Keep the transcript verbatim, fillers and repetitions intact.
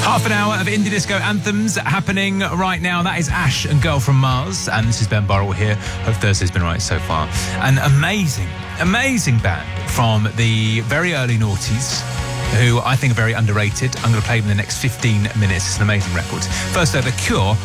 Half an hour of indie disco anthems happening right now. That is Ash and Girl from Mars. And this is Ben Burrell here. Hope Thursday's been right so far. An amazing, amazing band from the very early noughties, who I think are very underrated. I'm going to play them in the next fifteen minutes. It's an amazing record. First, though, The Cure